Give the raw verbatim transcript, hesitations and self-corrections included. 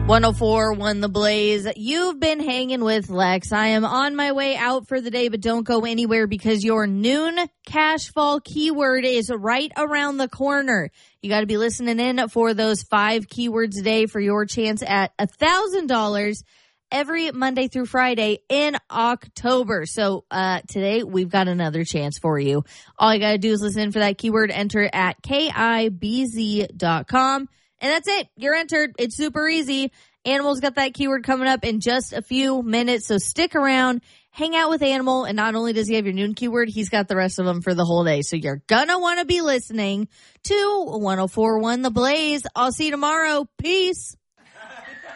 one oh four point one The Blaze. You've been hanging with Lex. I am on my way out for the day, but don't go anywhere because your noon cash fall keyword is right around the corner. You got to be listening in for those five keywords a day for your chance at one thousand dollars every Monday through Friday in October. So uh, today we've got another chance for you. All you got to do is listen in for that keyword, enter at K I B Z dot com. And that's it. You're entered. It's super easy. Animal's got that keyword coming up in just a few minutes. So stick around, hang out with Animal. And not only does he have your noon keyword, he's got the rest of them for the whole day. So you're going to want to be listening to one oh four point one The Blaze. I'll see you tomorrow. Peace.